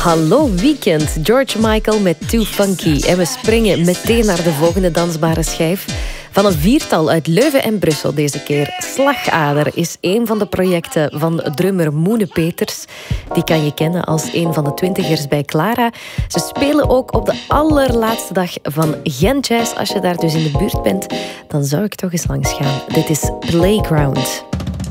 Hallo weekend, George Michael met Too Funky. En we springen meteen naar de volgende dansbare schijf. Van een viertal uit Leuven en Brussel deze keer. Slagader is een van de projecten van drummer Moene Peters. Die kan je kennen als een van de twintigers bij Clara. Ze spelen ook op de allerlaatste dag van Gent Jazz. Als je daar dus in de buurt bent, dan zou ik toch eens langs gaan. Dit is Playground.